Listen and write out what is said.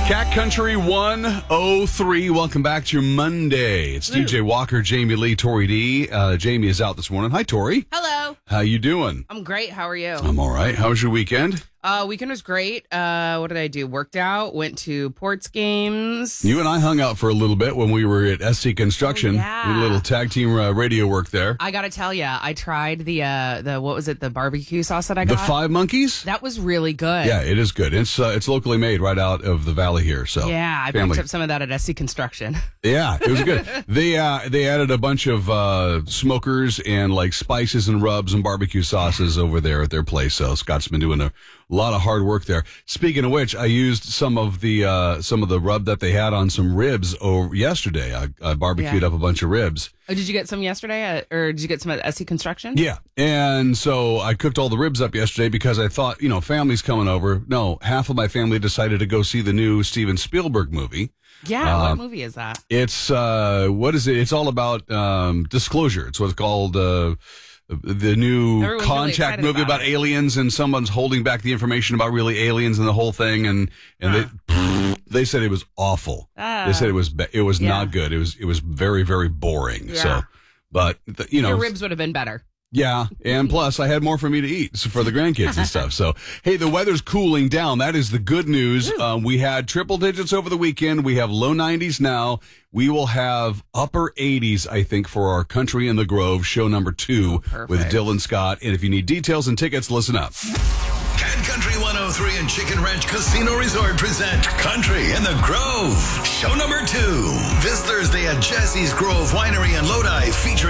Cat Country 103. Welcome back to your Monday. It's DJ Walker, Jamie Lee, Tori D. Jamie is out this morning. Hi, Tori. Hello. How you doing? I'm great. How are you? I'm all right. How was your weekend? Weekend was great. What did I do? Worked out, went to Ports games. You and I hung out for a little bit when we were at SC Construction. Oh, yeah. We did a little tag team radio work there. I got to tell you, I tried the what was it? The barbecue sauce that I got. The Five Monkeys? That was really good. Yeah, it is good. It's locally made right out of the valley here. So yeah, I picked up some of that at SC Construction. Yeah, it was good. They added a bunch of smokers and like spices and rubs and barbecue sauces over there at their place. So Scott's been doing a lot of hard work there. Speaking of which, I used some of the rub that they had on some ribs yesterday. I barbecued up a bunch of ribs. Oh, did you get some yesterday, or did you get some at SC Construction? Yeah, and so I cooked all the ribs up yesterday because I thought, family's coming over. No, half of my family decided to go see the new Steven Spielberg movie. Yeah, what movie is that? It's what is it? It's all about disclosure. It's what's called the new Everyone's Contact really movie about aliens, and someone's holding back the information about really aliens and the whole thing, and they said it was awful. They said it was not good. It was very, very boring. Yeah. So, but your ribs would have been better. Yeah, and plus I had more for me to eat for the grandkids and stuff. So, hey, the weather's cooling down. That is the good news. We had triple digits over the weekend. We have low 90s now. We will have upper 80s, I think, for our Country in the Grove show number 2 with Dylan Scott. And if you need details and tickets, listen up. Cat Country 103 and Chicken Ranch Casino Resort present Country in the Grove, show number 2. This Thursday at Jesse's Grove Winery in Lodi, featuring